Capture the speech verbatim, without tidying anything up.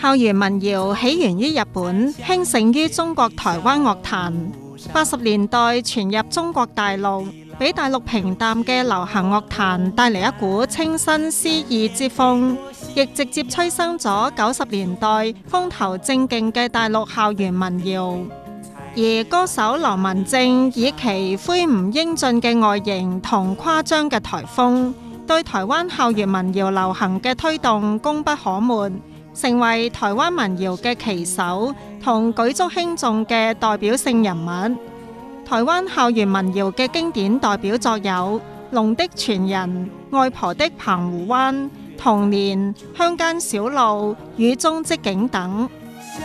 校園民謠起源於日本，興盛於中國台灣樂壇。八十年代傳入中國大陸，俾大陸平淡嘅流行樂壇帶嚟一股清新詩意之風，亦直接催生咗九十年代風頭正勁嘅大陸校園民謠。而歌手劉文正以其魁梧英俊嘅外形同誇張嘅台風，對台灣校園民謠流行嘅推動功不可沒，成為台灣民謠嘅旗手同舉足輕重嘅代表性人物。台灣校園民謠嘅經典代表作有《龍的傳人》、《外婆的澎湖灣》、《童年》、《鄉間小路》、《雨中即景》等。